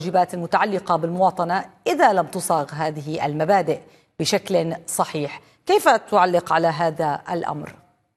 الواجبات المتعلقة بالمواطنة إذا لم تصاغ هذه المبادئ بشكل صحيح. كيف تعلق على هذا الأمر؟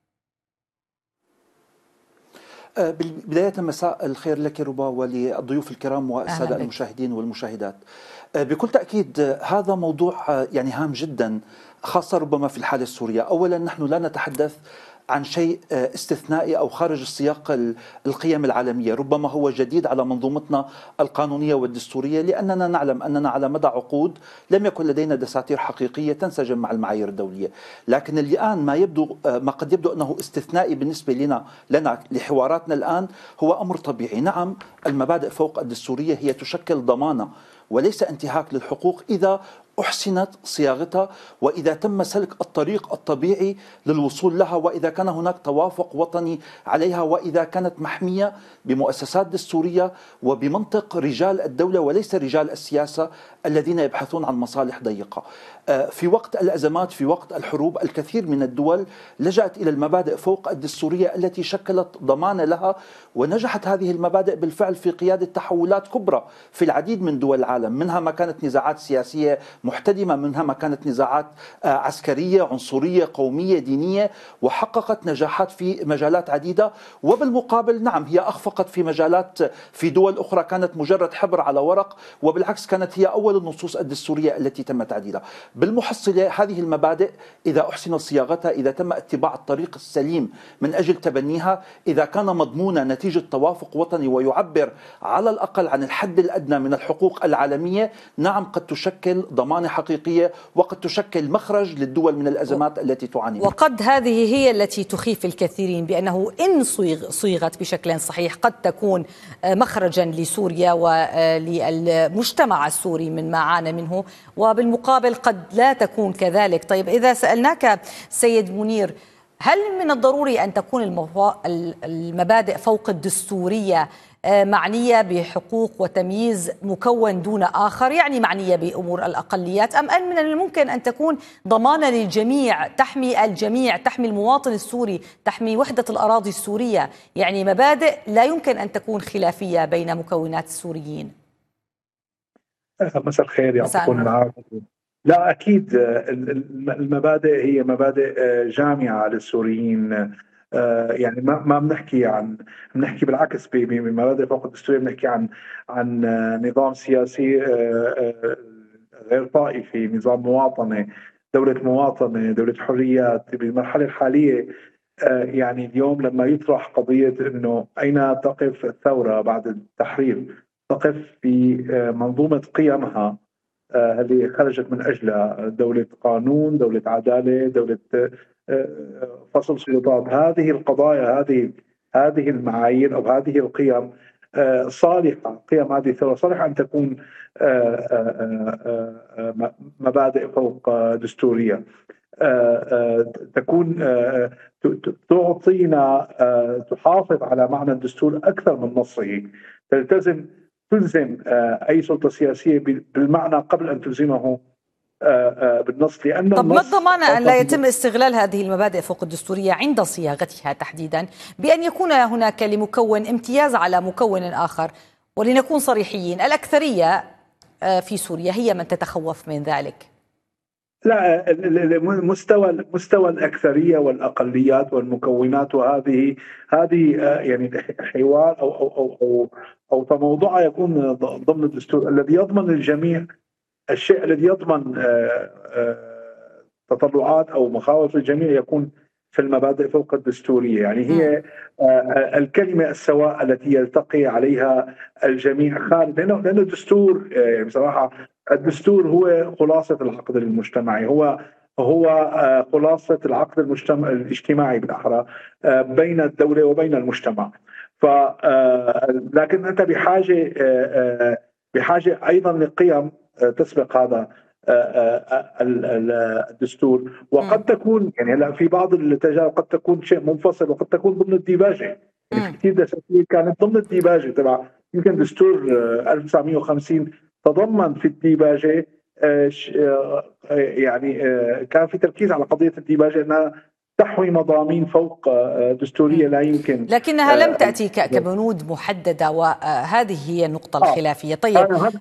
بداية مساء الخير لك ربا وللضيوف الكرام والسادة المشاهدين والمشاهدات. بكل تأكيد هذا موضوع هام جدا، خاصة ربما في الحالة السورية. أولا نحن لا نتحدث عن شيء استثنائي أو خارج السياق القيم العالمية، ربما هو جديد على منظومتنا القانونية والدستورية، لأننا نعلم أننا على مدى عقود لم يكن لدينا دساتير حقيقية تنسجم مع المعايير الدولية. لكن الآن ما قد يبدو أنه استثنائي بالنسبة لنا لحواراتنا الآن هو أمر طبيعي. نعم، المبادئ فوق الدستورية هي تشكل ضمانة وليس انتهاك للحقوق إذا أحسنت صياغتها، وإذا تم سلك الطريق الطبيعي للوصول لها، وإذا كان هناك توافق وطني عليها، وإذا كانت محمية بمؤسسات دستورية وبمنطق رجال الدولة وليس رجال السياسة الذين يبحثون عن مصالح ضيقة. في وقت الأزمات، في وقت الحروب، الكثير من الدول لجأت إلى المبادئ فوق الدستورية التي شكلت ضمان لها، ونجحت هذه المبادئ بالفعل في قيادة تحولات كبرى في العديد من دول العالم، منها ما كانت نزاعات سياسية محتدمة، منها ما كانت نزاعات عسكرية عنصرية قومية دينية، وحققت نجاحات في مجالات عديدة. وبالمقابل نعم، هي أخفقت في مجالات في دول أخرى كانت مجرد حبر على ورق، وبالعكس كانت هي أول النصوص الدستورية التي تم تعديلها. بالمحصلة هذه المبادئ إذا أحسن صياغتها، إذا تم اتباع الطريق السليم من أجل تبنيها، إذا كان مضمونا نتيجة توافق وطني ويعبر على الأقل عن الحد الأدنى من الحقوق العالمية، نعم قد تشكل ضمانة حقيقية وقد تشكل مخرج للدول من الأزمات التي تعاني منها. وقد هذه هي التي تخيف الكثيرين، بأنه إن صيغت بشكل صحيح قد تكون مخرجا لسوريا وللمجتمع السوري من ما عانى منه، وبالمقابل قد لا تكون كذلك. طيب، إذا سألناك سيد منير، هل من الضروري أن تكون المبادئ فوق الدستورية معنية بحقوق وتمييز مكون دون آخر، يعني معنية بأمور الأقليات، أم أن من الممكن أن تكون ضمانة للجميع، تحمي الجميع، تحمي المواطن السوري، تحمي وحدة الأراضي السورية، يعني مبادئ لا يمكن أن تكون خلافية بين مكونات السوريين؟ مساء الخير، يعطيكم العافية. لا أكيد المبادئ هي مبادئ جامعة للسوريين. يعني ما بنحكي بالعكس بمبادئ فوق الدستورية، بنحكي عن نظام سياسي غير طائفي، نظام مواطنة، دولة حريات. بالمرحلة الحالية يعني اليوم لما يطرح قضية إنه أين تقف الثورة بعد التحرير، تقف في منظومة قيمها اللي خرجت من أجلها دولة قانون، دولة عدالة، دولة فصل سلطات. هذه القضايا، هذه المعايير أو هذه القيم صالحة، قيم هذه الثورة صالحة أن تكون مبادئ فوق دستورية، تكون تعطينا، تحافظ على معنى الدستور أكثر من نصه، تلزم أي سلطة سياسية بالمعنى قبل أن تلزمه بالنص. لأن طب ما الضمانة أن لا يتم استغلال هذه المبادئ فوق الدستورية عند صياغتها تحديدا، بأن يكون هناك لمكون امتياز على مكون آخر؟ ولنكون صريحيين، الأكثرية في سوريا هي من تتخوف من ذلك. لا، مستوى الأكثرية والأقليات والمكونات، وهذه يعني حوار أو تموضع يكون ضمن الدستور الذي يضمن للجميع الشيء، الذي يضمن تطلعات أو مخاوف الجميع يكون في المبادئ فوق الدستورية. يعني هي الكلمة السواء التي يلتقي عليها الجميع خارج، لأنه الدستور يعني بصراحة الدستور هو خلاصة العقد المجتمعي، هو خلاصة العقد الاجتماعي بالأحرى بين الدولة وبين المجتمع. لكن أنت بحاجة أيضا لقيم تسبق هذا الدستور، وقد تكون يعني هلا في بعض التجارب قد تكون شيء منفصل، وقد تكون ضمن الديباجة. يعني في كثير دساتير كانت ضمن الديباجة تبع يمكن دستور 1950 تضمن في الديباجة يعني كان في تركيز على قضية الديباجة أنها تحوي مضامين فوق دستورية لا يمكن، لكنها لم تأتي كبنود محددة، وهذه هي النقطة الخلافية. طيب،